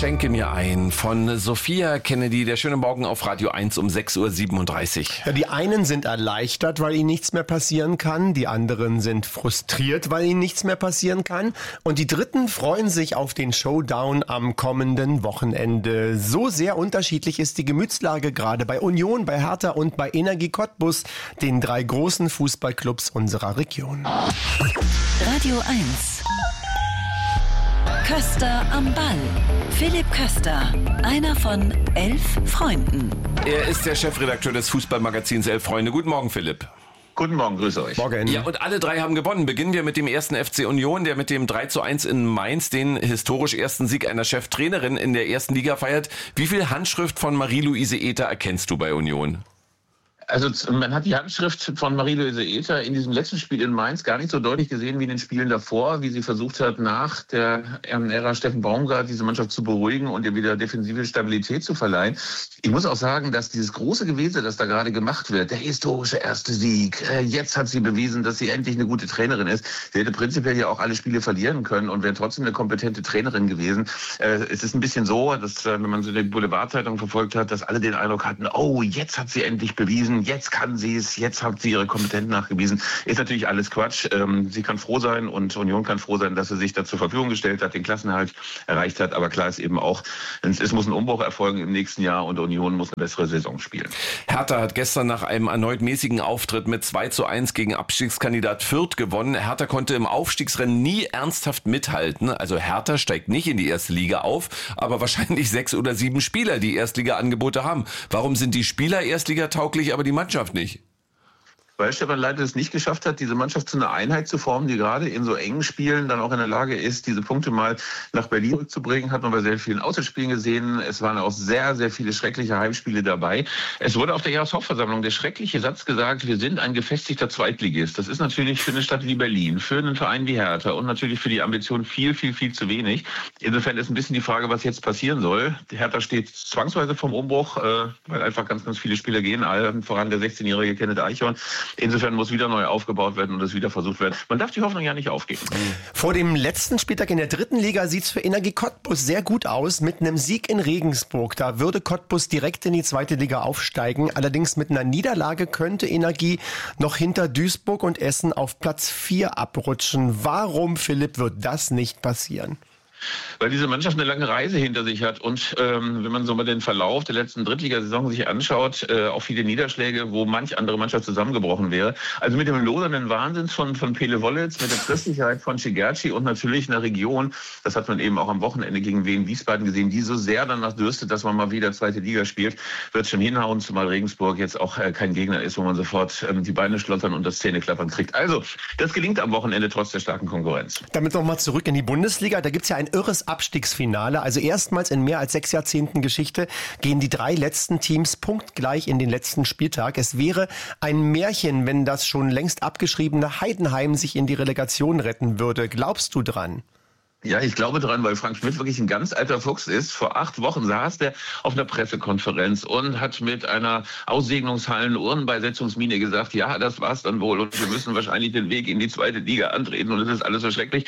Schenke mir ein von Sophia Kennedy. Der schöne Morgen auf Radio 1 um 6.37 Uhr. Ja, die einen sind erleichtert, weil ihnen nichts mehr passieren kann. Die anderen sind frustriert, weil ihnen nichts mehr passieren kann. Und die Dritten freuen sich auf den Showdown am kommenden Wochenende. So sehr unterschiedlich ist die Gemütslage gerade bei Union, bei Hertha und bei Energie Cottbus, den 3 großen Fußballclubs unserer Region. Radio 1. Köster am Ball. Philipp Köster, einer von 11 Freunden. Er ist der Chefredakteur des Fußballmagazins 11 Freunde. Guten Morgen, Philipp. Guten Morgen, grüße euch. Morgen. Ja, und alle 3 haben gewonnen. Beginnen wir mit dem ersten FC Union, der mit dem 3:1 in Mainz den historisch ersten Sieg einer Cheftrainerin in der ersten Liga feiert. Wie viel Handschrift von Marie-Louise Ether erkennst du bei Union? Also man hat die Handschrift von Marie-Louise Ether in diesem letzten Spiel in Mainz gar nicht so deutlich gesehen wie in den Spielen davor, wie sie versucht hat, nach der Ära Steffen Baumgart diese Mannschaft zu beruhigen und ihr wieder defensive Stabilität zu verleihen. Ich muss auch sagen, dass dieses große Gewese, das da gerade gemacht wird, der historische erste Sieg, jetzt hat sie bewiesen, dass sie endlich eine gute Trainerin ist. Sie hätte prinzipiell ja auch alle Spiele verlieren können und wäre trotzdem eine kompetente Trainerin gewesen. Es ist ein bisschen so, dass, wenn man so die Boulevardzeitung verfolgt hat, dass alle den Eindruck hatten, oh, jetzt hat sie endlich bewiesen, jetzt kann sie es, jetzt hat sie ihre Kompetenz nachgewiesen. Ist natürlich alles Quatsch. Sie kann froh sein und Union kann froh sein, dass sie sich da zur Verfügung gestellt hat, den Klassenerhalt erreicht hat. Aber klar ist eben auch, es muss ein Umbruch erfolgen im nächsten Jahr und Union muss eine bessere Saison spielen. Hertha hat gestern nach einem erneut mäßigen Auftritt mit 2:1 gegen Abstiegskandidat Fürth gewonnen. Hertha konnte im Aufstiegsrennen nie ernsthaft mithalten. Also Hertha steigt nicht in die erste Liga auf, aber wahrscheinlich 6 oder 7 Spieler, die Erstliga-Angebote haben. Warum sind die Spieler erstligatauglich, aber die Mannschaft nicht? Weil Stefan Leitl es nicht geschafft hat, diese Mannschaft zu einer Einheit zu formen, die gerade in so engen Spielen dann auch in der Lage ist, diese Punkte mal nach Berlin rückzubringen. Hat man bei sehr vielen Auswärtsspielen gesehen. Es waren auch sehr, sehr viele schreckliche Heimspiele dabei. Es wurde auf der Jahreshauptversammlung der schreckliche Satz gesagt, wir sind ein gefestigter Zweitligist. Das ist natürlich für eine Stadt wie Berlin, für einen Verein wie Hertha und natürlich für die Ambition viel, viel, viel zu wenig. Insofern ist ein bisschen die Frage, was jetzt passieren soll. Die Hertha steht zwangsweise vom Umbruch, weil einfach ganz, ganz viele Spieler gehen. Allen voran der 16-jährige Kenneth Eichhorn. Insofern muss wieder neu aufgebaut werden und es wieder versucht werden. Man darf die Hoffnung ja nicht aufgeben. Vor dem letzten Spieltag in der 3. Liga sieht es für Energie Cottbus sehr gut aus. Mit einem Sieg in Regensburg, da würde Cottbus direkt in die 2. Liga aufsteigen. Allerdings mit einer Niederlage könnte Energie noch hinter Duisburg und Essen auf Platz 4 abrutschen. Warum, Philipp, wird das nicht passieren? Weil diese Mannschaft eine lange Reise hinter sich hat und wenn man so mal den Verlauf der letzten Drittligasaison sich anschaut, auch viele Niederschläge, wo manch andere Mannschaft zusammengebrochen wäre. Also mit dem lodernden Wahnsinn von Pele Wollitz, mit der Tristigkeit von Cigerci und natürlich einer Region, das hat man eben auch am Wochenende gegen Wien Wiesbaden gesehen, die so sehr danach dürstet, dass man mal wieder 2. Liga spielt, wird schon hinhauen, zumal Regensburg jetzt auch kein Gegner ist, wo man sofort die Beine schlottern und das Zähneklappern kriegt. Also, das gelingt am Wochenende trotz der starken Konkurrenz. Damit nochmal zurück in die Bundesliga, da gibt's ja ein irres Abstiegsfinale. Also erstmals in mehr als 6 Jahrzehnten Geschichte gehen die 3 letzten Teams punktgleich in den letzten Spieltag. Es wäre ein Märchen, wenn das schon längst abgeschriebene Heidenheim sich in die Relegation retten würde. Glaubst du dran? Ja, ich glaube dran, weil Frank Schmidt wirklich ein ganz alter Fuchs ist. Vor 8 Wochen saß der auf einer Pressekonferenz und hat mit einer Aussegnungshallen-Urnenbeisetzungsmine gesagt, ja, das war's dann wohl und wir müssen wahrscheinlich den Weg in die 2. Liga antreten und es ist alles so schrecklich.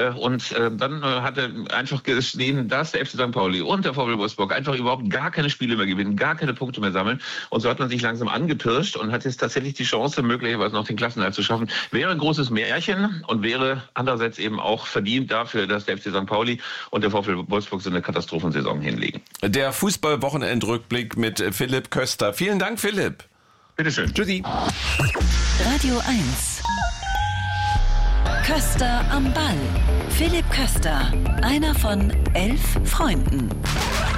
Dann hat er einfach gesehen, dass der FC St. Pauli und der VfL Wolfsburg einfach überhaupt gar keine Spiele mehr gewinnen, gar keine Punkte mehr sammeln. Und so hat man sich langsam angepirscht und hat jetzt tatsächlich die Chance, möglicherweise noch den Klassenerhalt zu schaffen. Wäre ein großes Märchen und wäre andererseits eben auch verdient dafür, dass der FC St. Pauli und der VfL Wolfsburg so eine Katastrophensaison hinlegen. Der Fußball-Wochenendrückblick mit Philipp Köster. Vielen Dank, Philipp. Bitteschön. Tschüssi. Radio 1. Köster am Ball. Philipp Köster, einer von 11 Freunden.